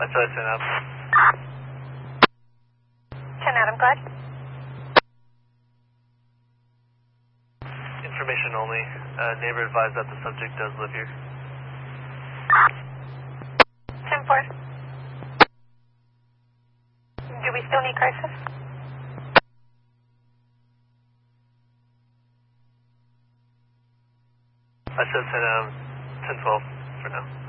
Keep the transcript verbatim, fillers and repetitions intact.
I said ten Adam. ten Adam, go ahead. Information only. Uh, neighbor advised that the subject does live here. ten four. Do we still need crisis? I said ten Adam, ten twelve for now.